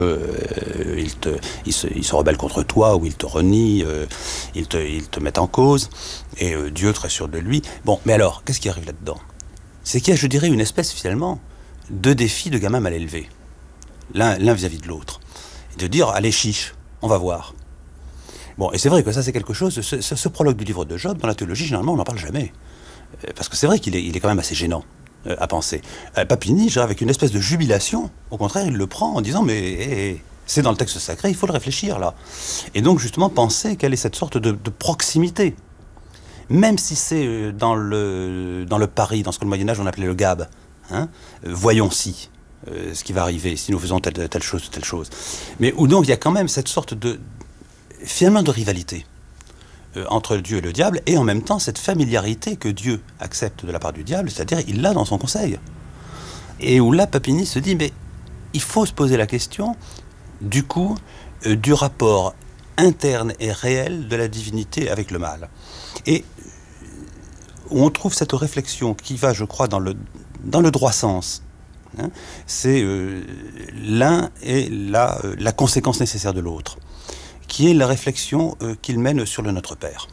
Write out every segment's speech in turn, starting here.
il se rebelle contre toi, ou il te renie, il te met en cause, et Dieu, très sûr de lui. Bon, mais alors, qu'est-ce qui arrive là-dedans? C'est qu'il y a, je dirais, une espèce, finalement, de défi de gamins mal élevés, l'un vis-à-vis de l'autre. De dire, allez, chiche, on va voir. Bon, et c'est vrai que ça, c'est quelque chose, ce prologue du livre de Job, dans la théologie, généralement, on n'en parle jamais. Parce que c'est vrai qu'il est quand même assez gênant à penser. Papini, avec une espèce de jubilation, au contraire, il le prend en disant, mais c'est dans le texte sacré, il faut le réfléchir, là. Et donc, justement, penser quelle est cette sorte de proximité. Même si c'est dans le pari, dans ce que le Moyen-Âge, on appelait le gab. Hein, voyons-si ce qui va arriver, si nous faisons telle chose. Mais où donc, il y a quand même cette sorte finalement, de rivalité entre Dieu et le diable, et en même temps cette familiarité que Dieu accepte de la part du diable, c'est-à-dire il l'a dans son conseil. Et où là, Papini se dit, mais il faut se poser la question, du coup, du rapport interne et réel de la divinité avec le mal. Et où on trouve cette réflexion qui va, je crois, dans le droit sens. Hein, c'est l'un et la conséquence nécessaire de l'autre, qui est la réflexion qu'il mène sur le Notre Père,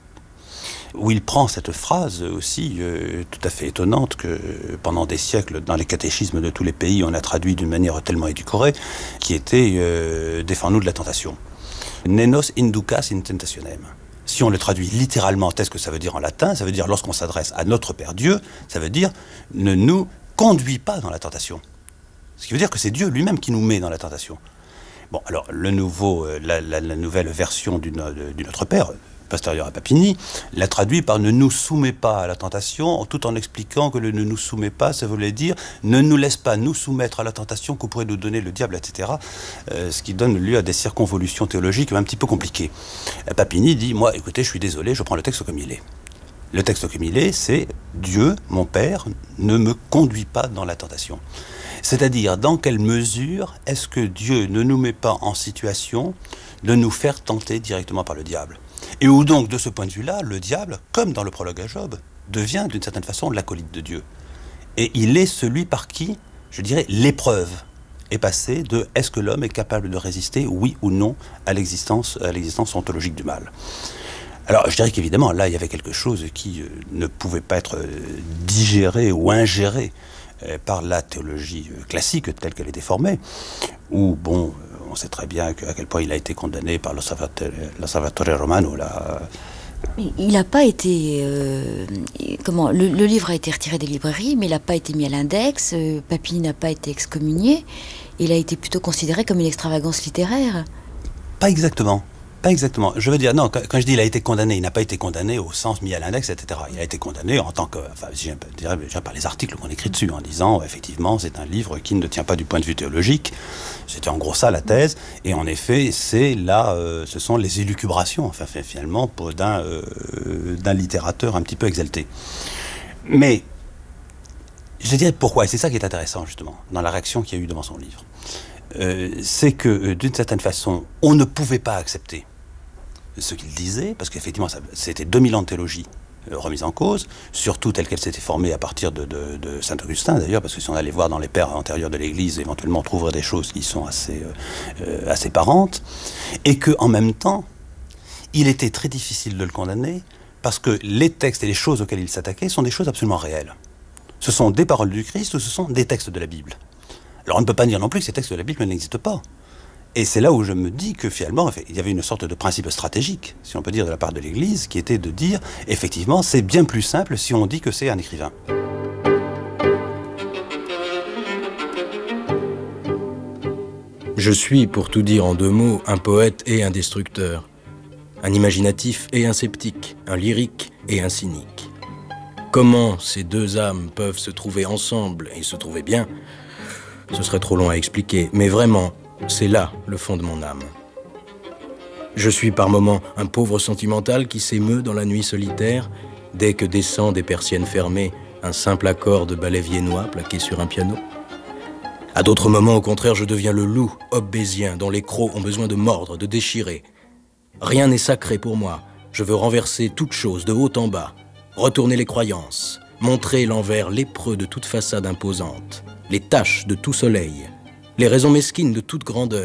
où il prend cette phrase aussi tout à fait étonnante que pendant des siècles, dans les catéchismes de tous les pays, on a traduit d'une manière tellement édulcorée, qui était « Défends-nous de la tentation ». « Nenos inducas in tentationem ». Si on le traduit littéralement, qu'est-ce que ça veut dire en latin? Ça veut dire, lorsqu'on s'adresse à notre Père Dieu, ça veut dire « ne nous conduis pas dans la tentation ». Ce qui veut dire que c'est Dieu lui-même qui nous met dans la tentation. Bon, alors, la nouvelle version du Notre Père, postérieure à Papini, l'a traduit par « ne nous soumets pas à la tentation », tout en expliquant que le « ne nous soumets pas », ça voulait dire « ne nous laisse pas nous soumettre à la tentation que pourrait nous donner le diable », etc. Ce qui donne lieu à des circonvolutions théologiques un petit peu compliquées. Papini dit « moi, écoutez, je suis désolé, je prends le texte comme il est ». Le texte comme il est, c'est « Dieu, mon Père, ne me conduit pas dans la tentation ». C'est-à-dire, dans quelle mesure est-ce que Dieu ne nous met pas en situation de nous faire tenter directement par le diable? Et où donc, de ce point de vue-là, le diable, comme dans le prologue à Job, devient d'une certaine façon l'acolyte de Dieu. Et il est celui par qui, je dirais, l'épreuve est passée de est-ce que l'homme est capable de résister, oui ou non, à l'existence ontologique du mal. Alors, je dirais qu'évidemment, là, il y avait quelque chose qui ne pouvait pas être digéré ou ingéré par la théologie classique telle qu'elle était formée, où, bon, on sait très bien à quel point il a été condamné par l'Osservatore Romano. Il n'a pas été... le livre a été retiré des librairies, mais il n'a pas été mis à l'index, Papini n'a pas été excommunié, il a été plutôt considéré comme une extravagance littéraire. Pas exactement. Pas exactement. Je veux dire, non, quand je dis il a été condamné, il n'a pas été condamné au sens mis à l'index, etc. Il a été condamné en tant que, enfin, je dirais déjà par les articles qu'on écrit dessus, en disant, effectivement, c'est un livre qui ne tient pas du point de vue théologique. C'était en gros ça la thèse. Et en effet, c'est là, ce sont les élucubrations, enfin, finalement, d'un littérateur un petit peu exalté. Mais, je dirais pourquoi, et c'est ça qui est intéressant, justement, dans la réaction qu'il y a eu devant son livre. C'est que, d'une certaine façon, on ne pouvait pas accepter ce qu'il disait, parce qu'effectivement, c'était 2000 ans de théologie remise en cause, surtout telle qu'elle s'était formée à partir de Saint-Augustin, d'ailleurs, parce que si on allait voir dans les pères antérieurs de l'Église, éventuellement on trouverait des choses qui sont assez parentes, et qu'en même temps, il était très difficile de le condamner, parce que les textes et les choses auxquelles il s'attaquait sont des choses absolument réelles. Ce sont des paroles du Christ ou ce sont des textes de la Bible. Alors on ne peut pas dire non plus que ces textes de la Bible n'existent pas. Et c'est là où je me dis que finalement, il y avait une sorte de principe stratégique, si on peut dire, de la part de l'Église, qui était de dire, effectivement, c'est bien plus simple si on dit que c'est un écrivain. Je suis, pour tout dire en 2 mots, un poète et un destructeur, un imaginatif et un sceptique, un lyrique et un cynique. Comment ces 2 âmes peuvent se trouver ensemble et se trouver bien ? Ce serait trop long à expliquer, mais vraiment, c'est là le fond de mon âme. Je suis par moments un pauvre sentimental qui s'émeut dans la nuit solitaire, dès que descend des persiennes fermées un simple accord de ballet viennois plaqué sur un piano. À d'autres moments, au contraire, je deviens le loup hobbésien dont les crocs ont besoin de mordre, de déchirer. Rien n'est sacré pour moi. Je veux renverser toute chose de haut en bas, retourner les croyances, montrer l'envers lépreux de toute façade imposante, les taches de tout soleil, les raisons mesquines de toute grandeur.